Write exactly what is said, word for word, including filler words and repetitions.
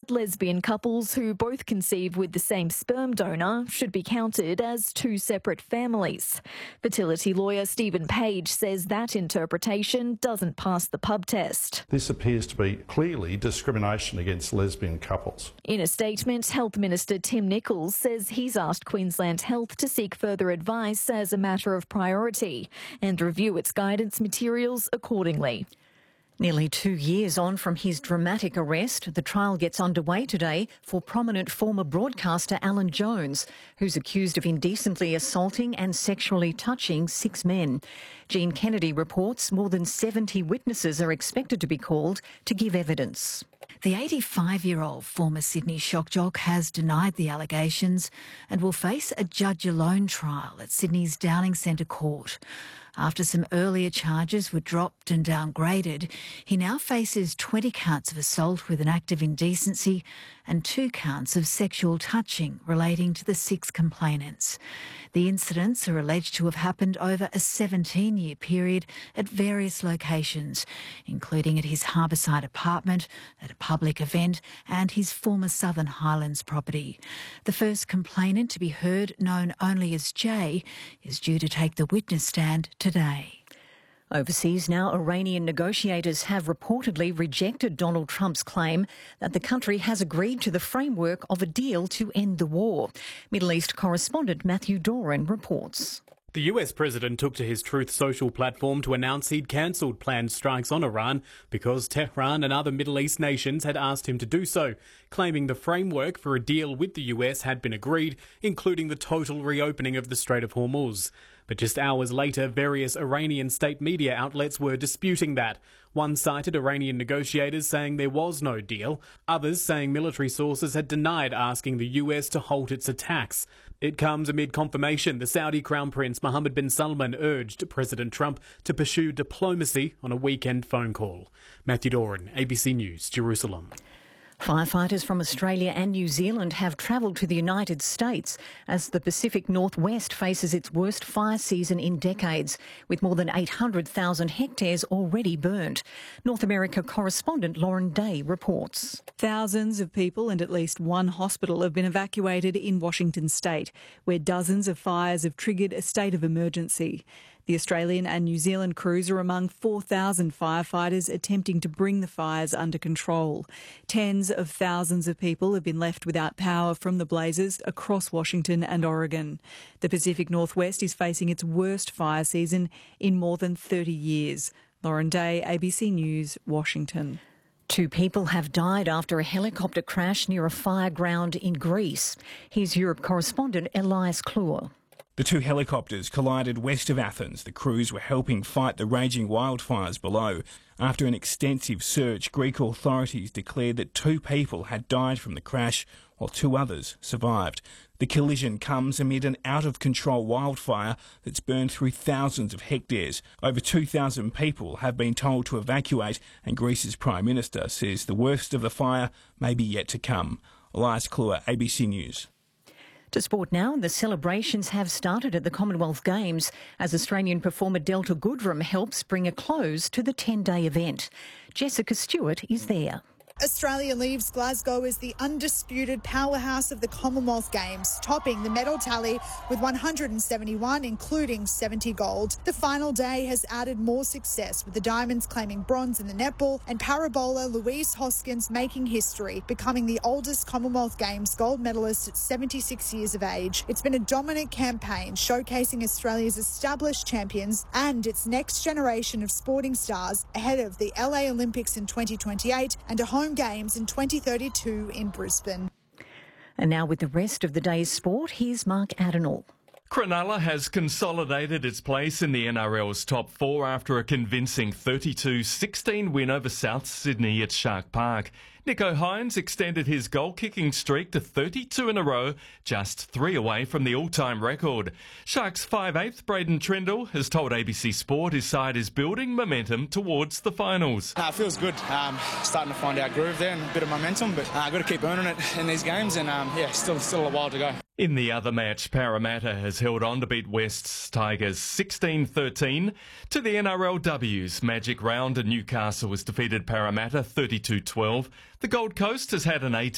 Lesbian couples who both conceive with the same sperm donor should be counted as two separate families. Fertility lawyer Stephen Page says that interpretation doesn't pass the pub test. This appears to be clearly discrimination against lesbian couples. In a statement, Health Minister Tim Nicholls says he's asked Queensland Health to seek further advice as a matter of priority and review its guidance materials accordingly. Nearly two years on from his dramatic arrest, the trial gets underway today for prominent former broadcaster Alan Jones, who's accused of indecently assaulting and sexually touching six men. Jean Kennedy reports more than seventy witnesses are expected to be called to give evidence. The eighty-five-year-old former Sydney shock jock has denied the allegations and will face a judge-alone trial at Sydney's Downing Centre Court. After some earlier charges were dropped and downgraded, he now faces twenty counts of assault with an act of indecency and two counts of sexual touching relating to the six complainants. The incidents are alleged to have happened over a seventeen-year period at various locations, including at his Harbourside apartment, at a public event and his former Southern Highlands property. The first complainant to be heard, known only as Jay, is due to take the witness stand today. Overseas now, Iranian negotiators have reportedly rejected Donald Trump's claim that the country has agreed to the framework of a deal to end the war. Middle East correspondent Matthew Doran reports. The U S president took to his Truth Social platform to announce he'd cancelled planned strikes on Iran because Tehran and other Middle East nations had asked him to do so, claiming the framework for a deal with the U S had been agreed, including the total reopening of the Strait of Hormuz. But just hours later, various Iranian state media outlets were disputing that. One cited Iranian negotiators saying there was no deal, others saying military sources had denied asking the U S to halt its attacks. It comes amid confirmation the Saudi Crown Prince Mohammed bin Salman urged President Trump to pursue diplomacy on a weekend phone call. Matthew Doran, A B C News, Jerusalem. Firefighters from Australia and New Zealand have travelled to the United States as the Pacific Northwest faces its worst fire season in decades, with more than eight hundred thousand hectares already burnt. North America correspondent Lauren Day reports. Thousands of people and at least one hospital have been evacuated in Washington state, where dozens of fires have triggered a state of emergency. The Australian and New Zealand crews are among four thousand firefighters attempting to bring the fires under control. Tens of thousands of people have been left without power from the blazes across Washington and Oregon. The Pacific Northwest is facing its worst fire season in more than thirty years. Lauren Day, A B C News, Washington. Two people have died after a helicopter crash near a fire ground in Greece. Here's Europe correspondent Elias Kluwer. The two helicopters collided west of Athens. The crews were helping fight the raging wildfires below. After an extensive search, Greek authorities declared that two people had died from the crash, while two others survived. The collision comes amid an out-of-control wildfire that's burned through thousands of hectares. Over two thousand people have been told to evacuate, and Greece's Prime Minister says the worst of the fire may be yet to come. Elias Kluwer, A B C News. To sport now, the celebrations have started at the Commonwealth Games as Australian performer Delta Goodrem helps bring a close to the ten-day event. Jessica Stewart is there. Australia leaves Glasgow as the undisputed powerhouse of the Commonwealth Games, topping the medal tally with one hundred seventy-one, including seventy gold. The final day has added more success, with the Diamonds claiming bronze in the netball and parabola Louise Hoskins making history, becoming the oldest Commonwealth Games gold medalist at seventy-six years of age. It's been a dominant campaign, showcasing Australia's established champions and its next generation of sporting stars ahead of the L A Olympics in twenty twenty-eight and a home Games in twenty thirty-two in Brisbane. And now with the rest of the day's sport, here's Mark Adenall. Cronulla has consolidated its place in the N R L's top four after a convincing thirty-two sixteen win over South Sydney at Shark Park. Nicho Hynes extended his goal-kicking streak to thirty-two in a row, just three away from the all-time record. Sharks five eighth Braden Trindle has told A B C Sport his side is building momentum towards the finals. Uh, it feels good. Um, starting to find our groove there and a bit of momentum, but I've uh, got to keep earning it in these games, and um, yeah, still, still a while to go. In the other match, Parramatta has held on to beat West's Tigers sixteen thirteen. To the N R L W's Magic Round, and Newcastle has defeated Parramatta thirty-two twelve. The Gold Coast has had an eight